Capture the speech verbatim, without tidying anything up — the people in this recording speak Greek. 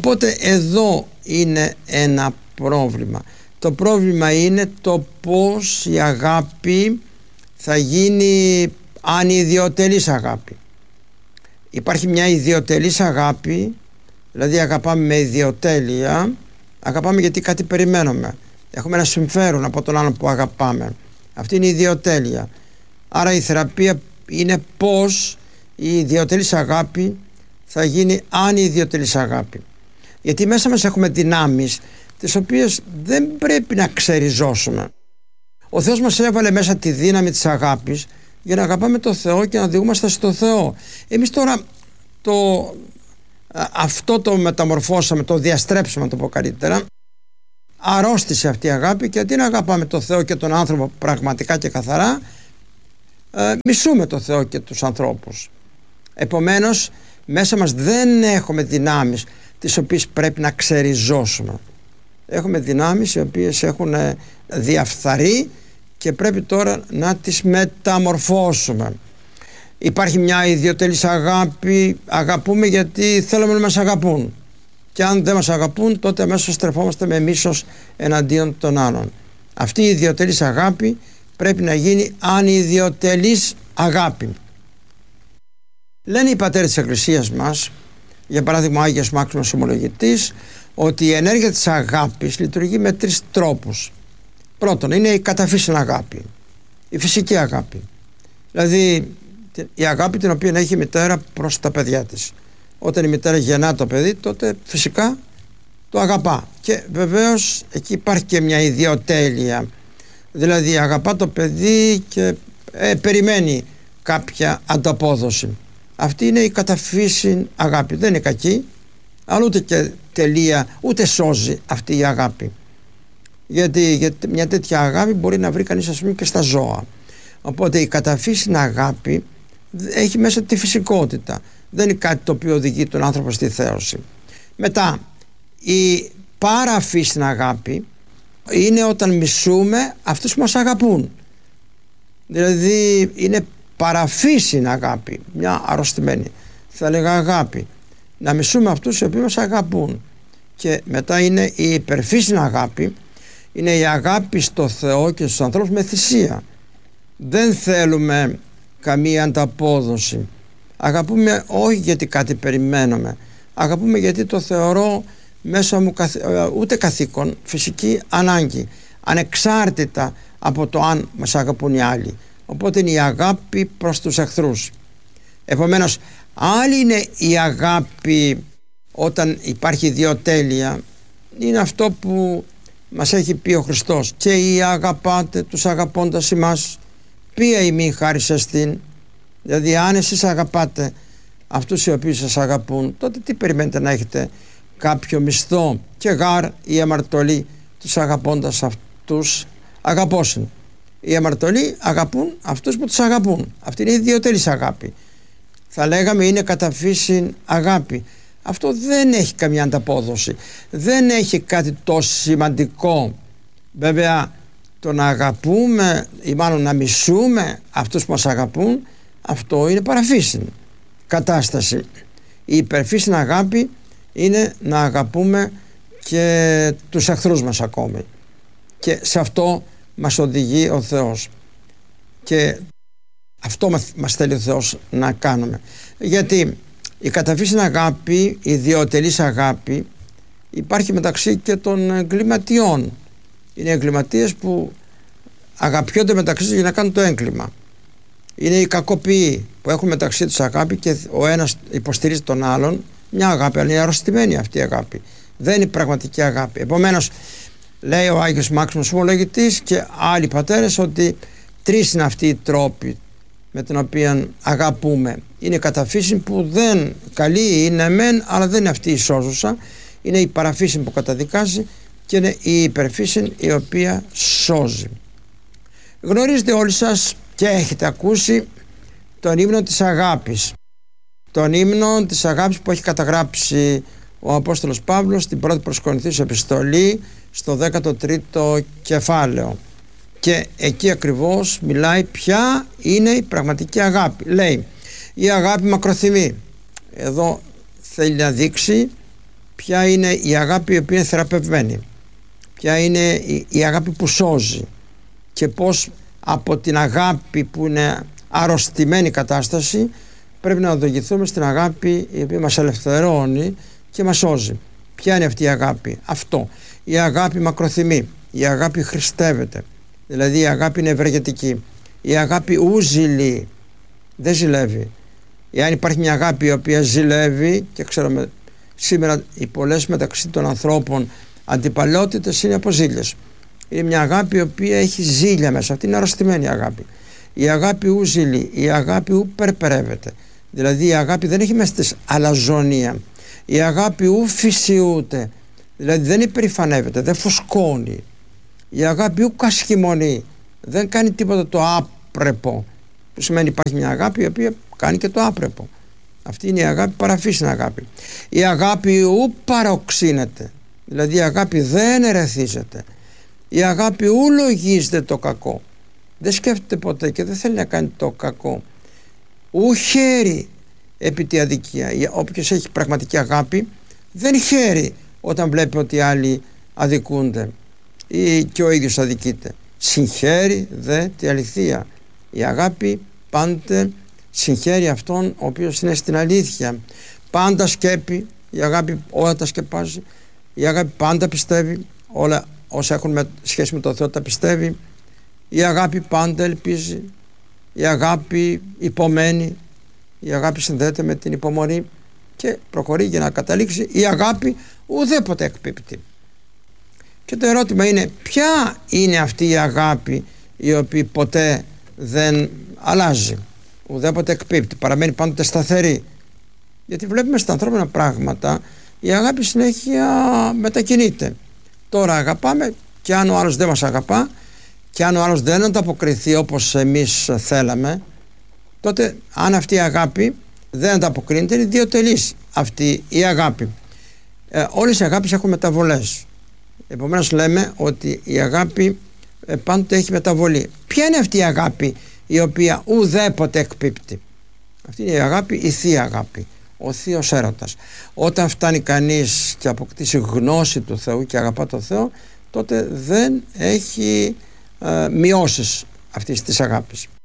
Οπότε εδώ είναι ένα πρόβλημα. Το πρόβλημα είναι το πώς η αγάπη θα γίνει ανιδιοτελής αγάπη. Υπάρχει μια ιδιοτελής αγάπη, δηλαδή αγαπάμε με ιδιοτέλεια, αγαπάμε γιατί κάτι περιμένουμε. Έχουμε ένα συμφέρον από τον άλλον που αγαπάμε. Αυτή είναι η ιδιοτέλεια. Άρα η θεραπεία είναι πώς η ιδιοτελής αγάπη θα γίνει ανιδιοτελής αγάπη. Γιατί μέσα μας έχουμε δυνάμεις τις οποίες δεν πρέπει να ξεριζώσουμε. Ο Θεός μας έβαλε μέσα τη δύναμη της αγάπης για να αγαπάμε το Θεό και να οδηγούμαστε στο Θεό. Εμείς τώρα το, αυτό το μεταμορφώσαμε, το διαστρέψαμε, να το πω καλύτερα. Αρρώστησε αυτή η αγάπη και αντί να αγαπάμε το Θεό και τον άνθρωπο πραγματικά και καθαρά, ε, μισούμε το Θεό και τους ανθρώπους. Επομένως μέσα μας δεν έχουμε δυνάμεις τις οποίες πρέπει να ξεριζώσουμε. Έχουμε δυνάμεις οι οποίες έχουν διαφθαρεί και πρέπει τώρα να τις μεταμορφώσουμε. Υπάρχει μια ιδιοτελής αγάπη, αγαπούμε γιατί θέλουμε να μας αγαπούν, και αν δεν μας αγαπούν τότε αμέσως στρεφόμαστε με μίσος εναντίον των άλλων. Αυτή η ιδιοτελής αγάπη πρέπει να γίνει ανιδιοτελής αγάπη. Λένε οι πατέρες της Εκκλησίας μας, για παράδειγμα ο Άγιος Μάξιμος Ομολογητής, ότι η ενέργεια της αγάπης λειτουργεί με τρεις τρόπους. Πρώτον, είναι η καταφύσιν αγάπη, η φυσική αγάπη, δηλαδή η αγάπη την οποία έχει η μητέρα προς τα παιδιά της. Όταν η μητέρα γεννά το παιδί, τότε φυσικά το αγαπά, και βεβαίως εκεί υπάρχει και μια ιδιοτέλεια, δηλαδή αγαπά το παιδί και ε, περιμένει κάποια ανταπόδοση. Αυτή είναι η καταφύσιν αγάπη, δεν είναι κακή, αλλά ούτε και τελεία, ούτε σώζει αυτή η αγάπη, γιατί, γιατί μια τέτοια αγάπη μπορεί να βρει κανείς, ας πούμε, και στα ζώα. Οπότε η καταφύσιν αγάπη έχει μέσα τη φυσικότητα, δεν είναι κάτι το οποίο οδηγεί τον άνθρωπο στη θέωση. Μετά, η παραφύσιν αγάπη είναι όταν μισούμε αυτούς που μας αγαπούν, δηλαδή είναι παραφύσιν αγάπη, μια αρρωστημένη θα έλεγα αγάπη, να μισούμε αυτούς οι οποίοι μας αγαπούν. Και μετά είναι η υπερφύσιν αγάπη, είναι η αγάπη στο Θεό και στους ανθρώπους με θυσία. Δεν θέλουμε καμία ανταπόδοση, αγαπούμε όχι γιατί κάτι περιμένουμε, αγαπούμε γιατί το θεωρώ μέσα μου καθ... ούτε καθήκον, φυσική ανάγκη, ανεξάρτητα από το αν μας αγαπούν οι άλλοι. Οπότε είναι η αγάπη προς τους εχθρούς. Επομένως, άλλη είναι η αγάπη όταν υπάρχει ιδιοτέλεια, είναι αυτό που μας έχει πει ο Χριστός, και οι αγαπάτε τους αγαπώντας ημάς, ποια ημί χάρις εστίν. Δηλαδή αν εσείς αγαπάτε αυτούς οι οποίοι σας αγαπούν, τότε τι περιμένετε να έχετε κάποιο μισθό? Και γάρ η αμαρτωλή τους αγαπώντας αυτούς αγαπώσουν. Οι αμαρτωλοί αγαπούν αυτούς που τους αγαπούν. Αυτή είναι η ιδιωτελής αγάπη. Θα λέγαμε είναι καταφύσιν αγάπη. Αυτό δεν έχει καμία ανταπόδοση, δεν έχει κάτι τόσο σημαντικό. Βέβαια το να αγαπούμε ή μάλλον να μισούμε αυτούς που μας αγαπούν, αυτό είναι παραφύσιν κατάσταση. Η υπερφύσιν αγάπη είναι να αγαπούμε και τους εχθρούς μας ακόμη, και σε αυτό μας οδηγεί ο Θεός, και αυτό μας θέλει ο Θεός να κάνουμε. Γιατί η καταφύσιν αγάπη, η ιδιωτελής αγάπη, υπάρχει μεταξύ και των εγκληματιών. Είναι εγκληματίες που αγαπιόνται μεταξύ τους για να κάνουν το έγκλημα. Είναι οι κακοποιοί που έχουν μεταξύ τους αγάπη και ο ένας υποστηρίζει τον άλλον. Μια αγάπη, αλλά είναι αρρωστημένη αυτή η αγάπη, δεν είναι πραγματική αγάπη. Επομένως λέει ο Άγιος Μάξιμος Ομολογητής και άλλοι πατέρες ότι τρεις είναι αυτοί οι τρόποι με την οποία αγαπούμε. Είναι η καταφύσιν που δεν καλή είναι μεν, αλλά δεν είναι αυτή η σώζουσα. Είναι η παραφύσιν που καταδικάζει, και είναι η υπερφύσιν η οποία σώζει. Γνωρίζετε όλοι σας και έχετε ακούσει τον ύμνο της αγάπης, τον ύμνο της αγάπης που έχει καταγράψει ο Απόστολος Παύλος στην πρώτη προς Κορινθίους επιστολή στο δέκατο τρίτο κεφάλαιο, και εκεί ακριβώς μιλάει ποια είναι η πραγματική αγάπη. Λέει η αγάπη μακροθυμεί. Εδώ θέλει να δείξει ποια είναι η αγάπη η οποία είναι θεραπευμένη, ποια είναι η, η αγάπη που σώζει, και πώς από την αγάπη που είναι αρρωστημένη κατάσταση πρέπει να οδηγηθούμε στην αγάπη η οποία μας ελευθερώνει και μας σώζει. Ποια είναι αυτή η αγάπη? Αυτό. Η αγάπη μακροθυμεί, η αγάπη χριστεύεται, δηλαδή η αγάπη είναι ευεργετική, η αγάπη ου ζηλεί, δεν ζηλεύει. Εάν υπάρχει μια αγάπη η οποία ζηλεύει, και ξέρουμε σήμερα οι πολλές μεταξύ των ανθρώπων αντιπαλαιότητες είναι από ζήλιες, είναι μια αγάπη η οποία έχει ζήλια μέσα, αυτή είναι αρρωστημένη αγάπη. Η αγάπη ου ζηλεί, η αγάπη ου περπερεύεται, δηλαδή η αγάπη δεν έχει μέσα της αλαζονία, η αγάπη ου φυσιούται, δηλαδή δεν υπερηφανεύεται, δεν φουσκώνει, η αγάπη ου κασχημονεί, δεν κάνει τίποτα το άπρεπο, που σημαίνει υπάρχει μια αγάπη η οποία κάνει και το άπρεπο. Αυτή είναι η αγάπη παραφύσιν αγάπη. Η αγάπη ου παροξύνεται, δηλαδή η αγάπη δεν ερεθίζεται, η αγάπη ου λογίζεται το κακό, δεν σκέφτεται ποτέ και δεν θέλει να κάνει το κακό, ου χαίρει επί τη αδικία. Όποιος έχει πραγματική αγάπη δεν χαίρει όταν βλέπει ότι οι άλλοι αδικούνται ή και ο ίδιος αδικείται, συγχαίρει δε τη αληθεία. Η αγάπη πάντοτε συγχαίρει αυτόν ο οποίος είναι στην αλήθεια, πάντα σκέπει, η αγάπη όλα τα σκεπάζει, η αγάπη πάντα πιστεύει, όλα όσα έχουν με, σχέση με το Θεό τα πιστεύει, η αγάπη πάντα ελπίζει, η αγάπη υπομένει, η αγάπη συνδέεται με την υπομονή και προχωρεί για να καταλήξει η αγάπη ουδέποτε εκπίπτει. Και το ερώτημα είναι, ποια είναι αυτή η αγάπη η οποία ποτέ δεν αλλάζει, ουδέποτε εκπίπτει, παραμένει πάντοτε σταθερή? Γιατί βλέπουμε στα ανθρώπινα πράγματα η αγάπη συνέχεια μετακινείται. Τώρα αγαπάμε, και αν ο άλλος δεν μας αγαπά και αν ο άλλος δεν ανταποκριθεί όπως εμείς θέλαμε, τότε αν αυτή η αγάπη δεν ανταποκρίνεται, είναι ιδιοτελής αυτή η αγάπη. Ε, όλες οι αγάπες έχουν μεταβολές, επομένως λέμε ότι η αγάπη ε, πάντοτε έχει μεταβολή. Ποια είναι αυτή η αγάπη η οποία ουδέποτε εκπίπτει? Αυτή είναι η αγάπη, η θεία αγάπη, ο θείος έρωτας. Όταν φτάνει κανείς και αποκτήσει γνώση του Θεού και αγαπά τον Θεό, τότε δεν έχει ε, μειώσεις αυτής της αγάπης.